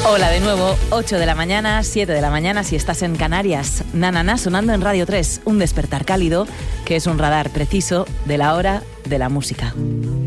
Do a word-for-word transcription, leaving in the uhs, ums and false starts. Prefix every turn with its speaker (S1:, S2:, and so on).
S1: Hola de nuevo, ocho de la mañana, siete de la mañana si estás en Canarias. Nananá sonando en Radio tres, un despertar cálido que es un radar preciso de la hora de la música.